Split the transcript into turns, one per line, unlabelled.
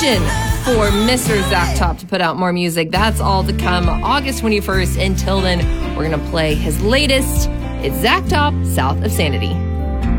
expectation for Mr. Zach Top to put out more music. That's all to come August 21st. Until then, we're going to play his latest. It's Zach Top, South of Sanity.